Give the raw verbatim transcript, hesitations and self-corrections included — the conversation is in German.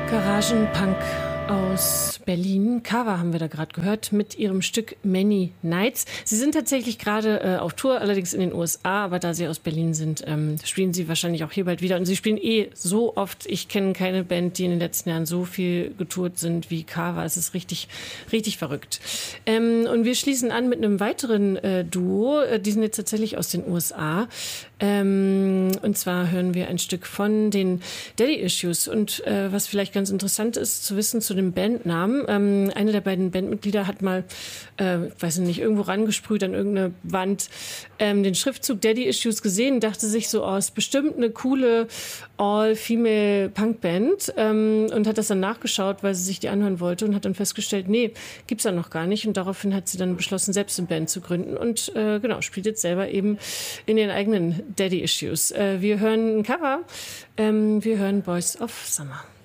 Garagenpunk aus Berlin. Kava haben wir da gerade gehört mit ihrem Stück Many Nights. Sie sind tatsächlich gerade äh, auf Tour, allerdings in den U S A, aber da sie aus Berlin sind, ähm, spielen sie wahrscheinlich auch hier bald wieder. Und sie spielen eh so oft. Ich kenne keine Band, die in den letzten Jahren so viel getourt sind wie Kava. Es ist richtig, richtig verrückt. Ähm, und wir schließen an mit einem weiteren äh, Duo. Die sind jetzt tatsächlich aus den U S A. Ähm, und zwar hören wir ein Stück von den Daddy Issues. Und äh, was vielleicht ganz interessant ist zu wissen zu dem Bandnamen. Ähm, eine der beiden Bandmitglieder hat mal, äh, weiß ich nicht, irgendwo rangesprüht an irgendeine Wand, ähm, den Schriftzug Daddy Issues gesehen, dachte sich so, oh, ist bestimmt eine coole All-Female Punkband, ähm, und hat das dann nachgeschaut, weil sie sich die anhören wollte und hat dann festgestellt, nee, gibt's da noch gar nicht. Und daraufhin hat sie dann beschlossen, selbst eine Band zu gründen und äh, genau, spielt jetzt selber eben in den eigenen Daddy Issues. Äh, wir hören ein Cover, ähm, wir hören Boys of Summer.